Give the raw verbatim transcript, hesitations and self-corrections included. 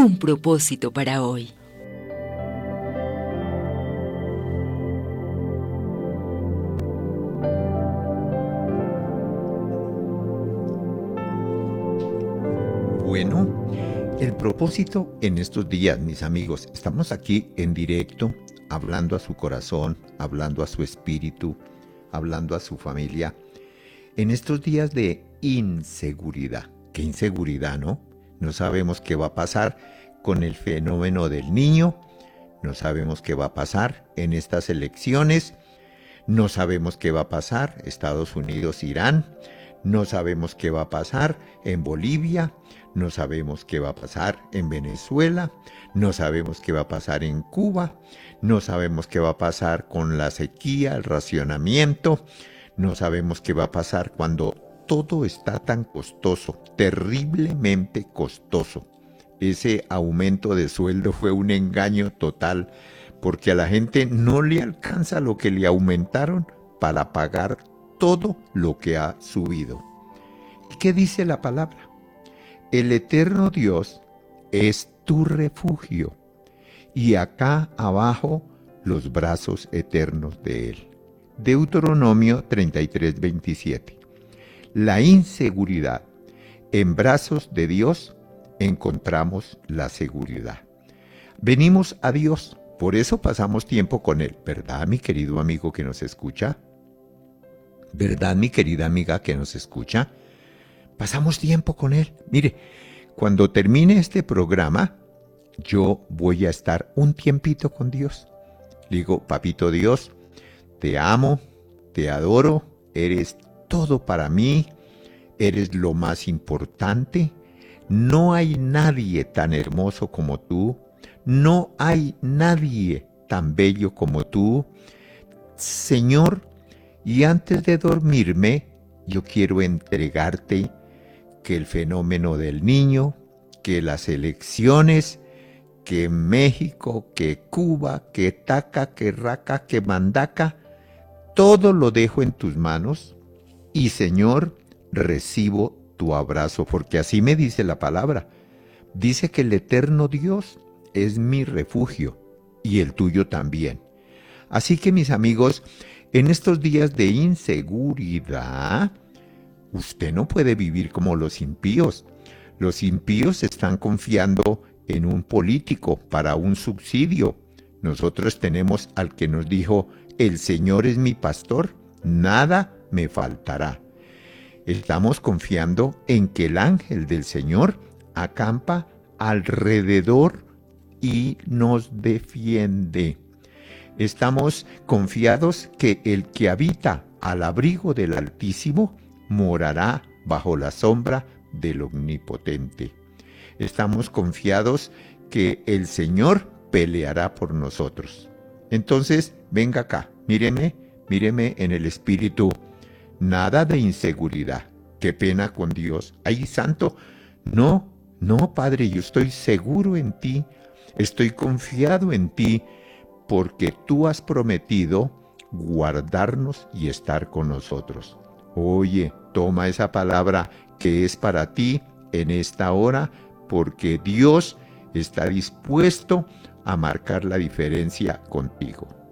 un propósito para hoy. Bueno, el propósito en estos días, mis amigos, estamos aquí en directo, hablando a su corazón, hablando a su espíritu, hablando a su familia, en estos días de inseguridad. ¿Qué inseguridad, no? No sabemos qué va a pasar con el fenómeno del niño, no sabemos qué va a pasar en estas elecciones, no sabemos qué va a pasar Estados Unidos, Irán, no sabemos qué va a pasar en Bolivia, no sabemos qué va a pasar en Venezuela, no sabemos qué va a pasar en Cuba, no sabemos qué va a pasar con la sequía, el racionamiento, no sabemos qué va a pasar cuando todo está tan costoso, terriblemente costoso. Ese aumento de sueldo fue un engaño total, porque a la gente no le alcanza lo que le aumentaron para pagar todo lo que ha subido. ¿Y qué dice la palabra? El eterno Dios es tu refugio, y acá abajo los brazos eternos de Él. Deuteronomio treinta y tres, veintisiete. La inseguridad. En brazos de Dios encontramos la seguridad. Venimos a Dios, por eso pasamos tiempo con Él, ¿verdad, mi querido amigo que nos escucha? ¿Verdad, mi querida amiga que nos escucha? Pasamos tiempo con Él. Mire, cuando termine este programa, yo voy a estar un tiempito con Dios. Le digo, papito Dios, te amo, te adoro, eres todo para mí, eres lo más importante. No hay nadie tan hermoso como tú, no hay nadie tan bello como tú. Señor, y antes de dormirme, yo quiero entregarte que el fenómeno del niño, que las elecciones, que México, que Cuba, que Taca, que Raca, que Mandaca, todo lo dejo en tus manos y, Señor, recibo tu abrazo, porque así me dice la palabra. Dice que el eterno Dios es mi refugio y el tuyo también. Así que, mis amigos, en estos días de inseguridad, usted no puede vivir como los impíos. Los impíos están confiando en un político para un subsidio. Nosotros tenemos al que nos dijo, el Señor es mi pastor, nada me faltará. Estamos confiando en que el ángel del Señor acampa alrededor y nos defiende. Estamos confiados que el que habita al abrigo del Altísimo morará bajo la sombra del Omnipotente. Estamos confiados que el Señor peleará por nosotros. Entonces, venga acá, míreme, míreme en el espíritu. Nada de inseguridad. Qué pena con Dios. ¡Ay, santo! No, no, Padre, yo estoy seguro en ti. Estoy confiado en ti, porque tú has prometido guardarnos y estar con nosotros. Oye, toma esa palabra que es para ti en esta hora, porque Dios está dispuesto a marcar la diferencia contigo.